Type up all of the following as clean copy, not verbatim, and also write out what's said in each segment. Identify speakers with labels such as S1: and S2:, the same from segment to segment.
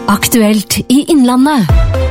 S1: Aktuelt i Innlandet.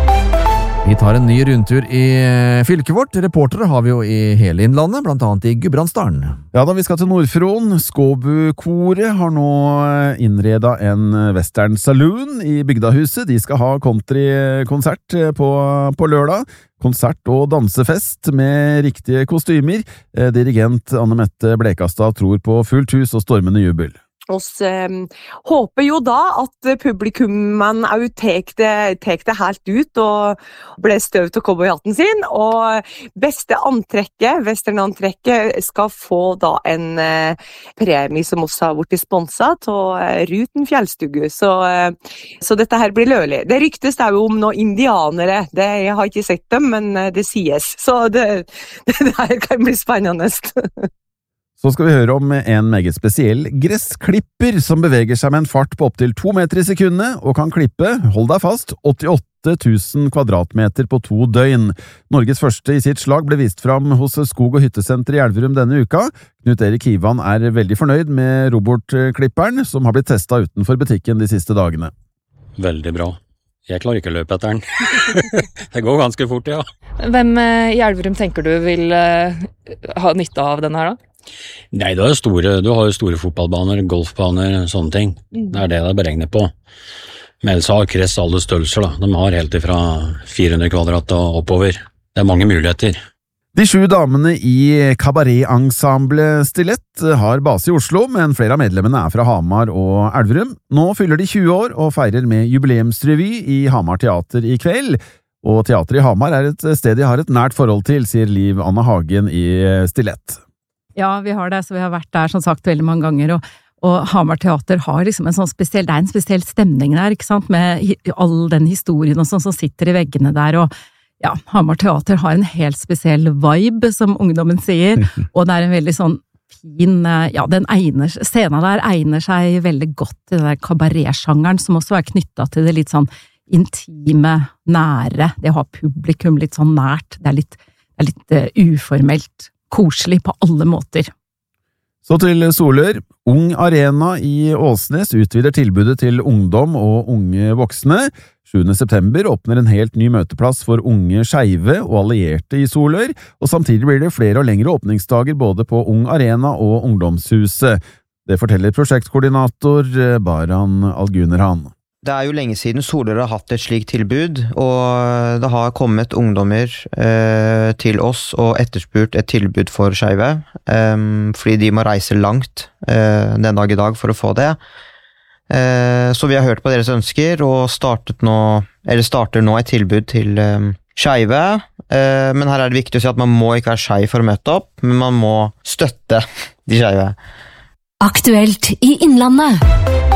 S2: Vi tar en ny rundtur i fylket vårt. Reportere har vi jo i hele Innlandet, blant annet i Gudbrandsdalen.
S3: Ja da, vi skal til Nordfron. Skåbu-koret har nå innredet en western saloon i bygdahuset. De skal ha countrykonsert på lørdag. Konsert og dansefest med riktige kostymer. Dirigent Anne Mette Blekastad tror på fullt hus og stormende jubel.
S4: Vi håper jo da at publikummen også tek det helt ut og ble støv til cowboyhatten sin, og beste antrekket, westernantrekket, skal få da en premie som også har vært sponset av Ruten Fjellstugu, så dette her blir lølig. Det ryktes da jo om noen indianere, jeg har ikke sett dem, men det sies, så det her kan bli spennende.
S3: Så skal vi høre om en meget spesiell gressklipper som beveger seg med en fart på opptil 2 meter i sekundet og kan klippe, hold deg fast, 88 000 kvadratmeter på 2 døgn. Norges første i sitt slag ble vist fram hos Skog- og hyttesenter i Elverum denne uka. Knut Erik Hivan er veldig fornøyd med robotklipperen som har blitt testet utenfor butikken de siste dagene.
S5: Veldig bra. Jeg klarer ikke å løpe etter den. Det går ganske fort, ja.
S6: Hvem i Elverum tenker du vil ha nytte av denne her da?
S5: Nei, du har jo store fotballbaner, golfbaner, sånne ting. Det er det beregnet på. Men ellers har Kress alle størrelser da. De har helt ifra 400 kvadrat og oppover. Det er mange muligheter.
S3: De 7 damene i kabaret-ensemble Stilett har base i Oslo, men flere av medlemmene er fra Hamar og Elverum. Nå fyller de 20 år og feirer med jubileumsrevy i Hamar Teater i kveld. Og teateret i Hamar er et sted de har et nært forhold til, sier Liv Anna Hagen i Stilett.
S7: Ja, vi har det, så vi har vært der som sagt veldig mange ganger, og Hamar Teater har liksom en sånn spesiell, det er en spesiell stemning der, ikke sant, med all den historien og sånn som sitter i veggene der, og ja, Hamar Teater har en helt spesiell vibe, som ungdommen sier, og det er en veldig sånn fin, ja, scenen der egner seg veldig godt til den der kabaret-sjangeren, som også er knyttet til det litt sånn intime, nære, det å ha publikum litt sånn nært, det er litt uformelt, koselig på alle måter.
S3: Så til Solør. Ung Arena i Åsnes utvider tilbudet til ungdom og unge voksne. 7. september åpner en helt ny møteplass for unge skeive og allierte i Solør, og samtidig blir det flere og lengre åpningsdager både på Ung Arena og Ungdomshuset. Det forteller prosjektkoordinator Baran Algunerhan.
S8: Det er jo lenge siden Solør har hatt et slikt tilbud, og det har kommet ungdommer til oss og etterspurt et tilbud for skeive, fordi de må reise langt den dag i dag for å få det. Så vi har hørt på deres ønsker og starter nå et tilbud til skeive, men her er det viktig å si at man må ikke være skeiv for å møte opp, men man må støtte de skeive.
S1: Aktuelt i Innlandet.